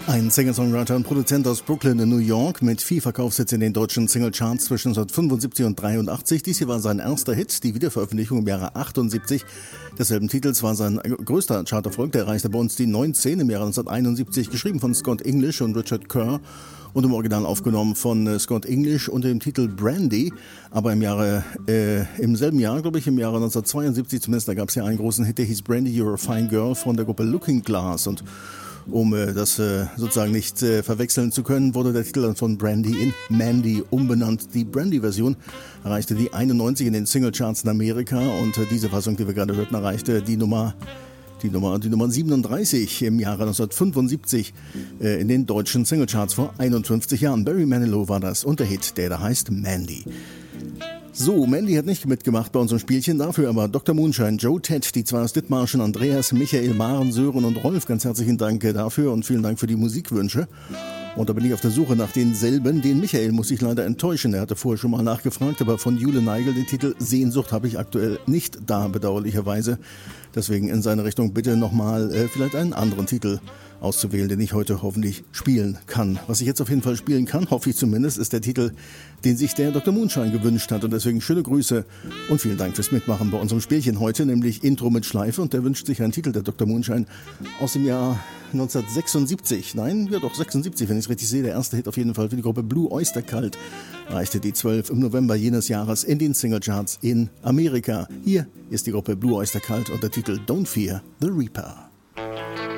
Ein Singer-Songwriter und Produzent aus Brooklyn in New York mit viel Verkaufshits in den deutschen Singlecharts zwischen 1975 und 83. Dies hier war sein erster Hit, die Wiederveröffentlichung im Jahre 78 desselben Titels war sein größter Charterfolg. Der erreichte bei uns die 19 im Jahre 1971, geschrieben von Scott English und Richard Kerr und im Original aufgenommen von Scott English unter dem Titel Brandy. Aber im selben Jahr, glaube ich, im Jahre 1972 zumindest, da gab es ja einen großen Hit, der hieß Brandy, You're a Fine Girl von der Gruppe Looking Glass. Und um das sozusagen nicht verwechseln zu können, wurde der Titel dann von Brandy in Mandy umbenannt. Die Brandy-Version erreichte die 91 in den Singlecharts in Amerika und diese Fassung, die wir gerade hörten, erreichte die Nummer 37 im Jahre 1975 in den deutschen Singlecharts vor 51 Jahren. Barry Manilow war das und der Hit, der da heißt Mandy. So, Mandy hat nicht mitgemacht bei unserem Spielchen, dafür aber Dr. Moonshine, Joe Ted, die zwei aus Dithmarschen, Andreas, Michael, Maren, Sören und Rolf. Ganz herzlichen Dank dafür und vielen Dank für die Musikwünsche. Und da bin ich auf der Suche nach denselben. Den Michael muss ich leider enttäuschen. Er hatte vorher schon mal nachgefragt, aber von Jule Neigel den Titel Sehnsucht habe ich aktuell nicht da, bedauerlicherweise. Deswegen in seine Richtung bitte nochmal vielleicht einen anderen Titel auszuwählen, den ich heute hoffentlich spielen kann. Was ich jetzt auf jeden Fall spielen kann, hoffe ich zumindest, ist der Titel, den sich der Dr. Moonshine gewünscht hat. Und deswegen schöne Grüße und vielen Dank fürs Mitmachen bei unserem Spielchen heute, nämlich Intro mit Schleife. Und der wünscht sich einen Titel, der Dr. Moonshine, aus dem Jahr 1976. Nein, ja doch, 76, wenn ich es richtig sehe. Der erste Hit auf jeden Fall für die Gruppe Blue Oyster Cult erreichte die 12 im November jenes Jahres in den Singlecharts in Amerika. Hier ist die Gruppe Blue Oyster Cult und der Titel Don't Fear the Reaper.